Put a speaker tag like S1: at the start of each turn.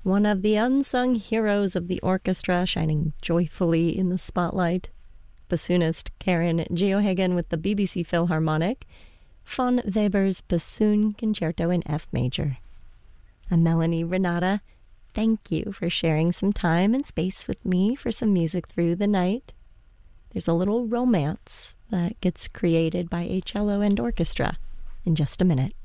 S1: one of the unsung heroes of the orchestra shining joyfully in the spotlight, bassoonist Karen Geohagen with the BBC Philharmonic, von Weber's Bassoon Concerto in F Major. I'm Melanie Renata. Thank you for sharing some time and space with me for some music through the night. There's a little romance that gets created by a cello and orchestra in just a minute.